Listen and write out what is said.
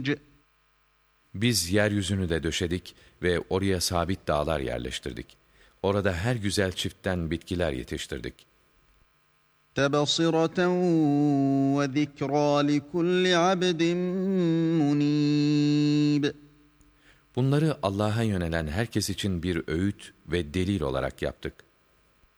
Biz yeryüzünü de döşedik ve oraya sabit dağlar yerleştirdik. Orada her güzel çiftten bitkiler yetiştirdik. تَبَصِرَةً وَذِكْرَى لِكُلِّ عَبْدٍ مُنِيبٍ. Bunları Allah'a yönelen herkes için bir öğüt ve delil olarak yaptık.